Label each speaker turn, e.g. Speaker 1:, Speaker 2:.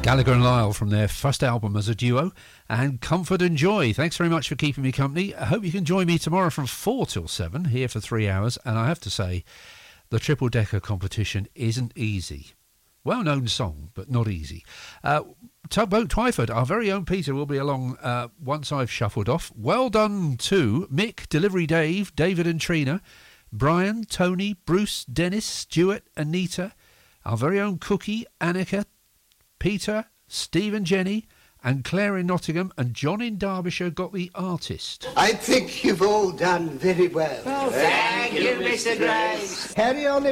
Speaker 1: Gallagher and Lyle from their first album as a duo, and Comfort and Joy. Thanks very much for keeping me company. I hope you can join me tomorrow from 4 till 7, here for 3 hours. And I have to say, the Triple Decker competition isn't easy. Well-known song, but not easy. Tugboat Twyford, our very own Peter, will be along once I've shuffled off. Well done to Mick, Delivery Dave, David and Trina, Brian, Tony, Bruce, Dennis, Stuart, Anita, our very own Cookie, Annika, Peter, Steve and Jenny, and Claire in Nottingham, and John in Derbyshire got the artist.
Speaker 2: I think you've all done very well.
Speaker 3: Well, thank you, Mr. Graves.
Speaker 2: Carry on.